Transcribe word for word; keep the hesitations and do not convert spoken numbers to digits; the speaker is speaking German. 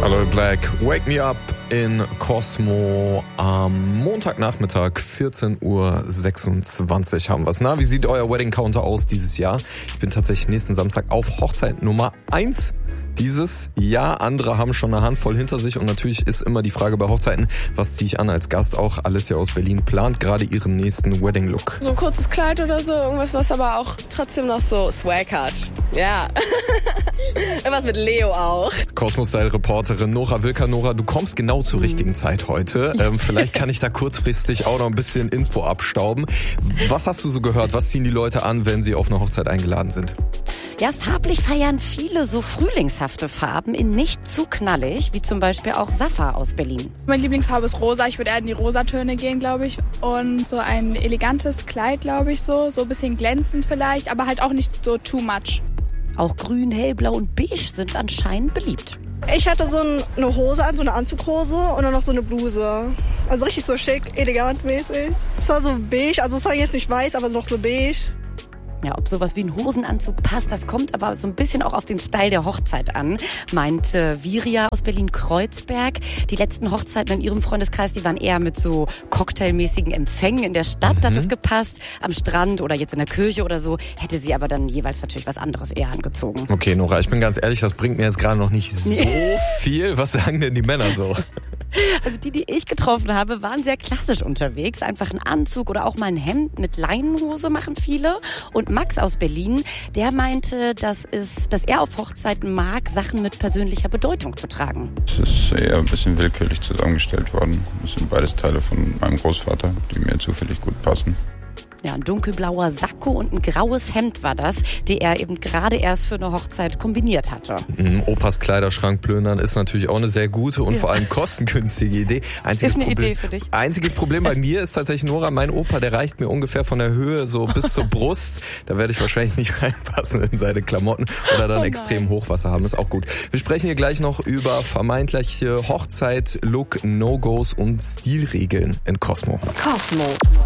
Aloe Black, Wake Me Up in Cosmo am Montagnachmittag, vierzehn Uhr sechsundzwanzig haben wir's. Na, wie sieht euer Wedding Counter aus dieses Jahr? Ich bin tatsächlich nächsten Samstag auf Hochzeit Nummer eins dieses Jahr. Andere haben schon eine Handvoll hinter sich und natürlich ist immer die Frage bei Hochzeiten, was ziehe ich an als Gast? Auch Alicia aus Berlin plant gerade ihren nächsten Wedding-Look. So ein kurzes Kleid oder so, irgendwas, was aber auch trotzdem noch so Swag hat. Ja. Irgendwas mit Leo auch. Cosmo-Style-Reporterin Nora Wilker. Nora, du kommst genau zur richtigen Zeit heute. Ähm, vielleicht kann ich da kurzfristig auch noch ein bisschen Inspo abstauben. Was hast du so gehört? Was ziehen die Leute an, wenn sie auf eine Hochzeit eingeladen sind? Ja, farblich feiern viele so frühlingshafte Farben in nicht zu knallig, wie zum Beispiel auch Safa aus Berlin. Meine Lieblingsfarbe ist rosa. Ich würde eher in die Rosatöne gehen, glaube ich. Und so ein elegantes Kleid, glaube ich, so. So ein bisschen glänzend vielleicht, aber halt auch nicht so too much. Auch grün, hellblau und beige sind anscheinend beliebt. Ich hatte so eine Hose an, so eine Anzughose und dann noch so eine Bluse. Also richtig so schick, elegant mäßig. Es war so beige, also es war jetzt nicht weiß, aber noch so beige. Ja, ob sowas wie ein Hosenanzug passt, das kommt aber so ein bisschen auch auf den Style der Hochzeit an, meint äh, Viria aus Berlin-Kreuzberg. Die letzten Hochzeiten in ihrem Freundeskreis, die waren eher mit so cocktailmäßigen Empfängen in der Stadt, mhm. hat es gepasst. Am Strand oder jetzt in der Kirche oder so, hätte sie aber dann jeweils natürlich was anderes eher angezogen. Okay, Nora, ich bin ganz ehrlich, das bringt mir jetzt gerade noch nicht so viel. Was sagen denn die Männer so? Also die, die ich getroffen habe, waren sehr klassisch unterwegs. Einfach ein Anzug oder auch mal ein Hemd mit Leinenhose machen viele. Und Max aus Berlin, der meinte, dass, es, dass er auf Hochzeiten mag, Sachen mit persönlicher Bedeutung zu tragen. Es ist eher ein bisschen willkürlich zusammengestellt worden. Das sind beides Teile von meinem Großvater, die mir zufällig gut passen. Ja, ein dunkelblauer Sakko und ein graues Hemd war das, die er eben gerade erst für eine Hochzeit kombiniert hatte. Mhm, Opas Kleiderschrank plündern ist natürlich auch eine sehr gute und ja. vor allem kostengünstige Idee. Einziges ist eine Problem, Idee für dich. Einziges Problem bei mir ist tatsächlich, Nora, mein Opa, der reicht mir ungefähr von der Höhe so bis zur Brust. Da werde ich wahrscheinlich nicht reinpassen in seine Klamotten oder dann oh extrem Hochwasser haben. Ist auch gut. Wir sprechen hier gleich noch über vermeintliche Hochzeit, Look, No-Gos und Stilregeln in Cosmo. Cosmo.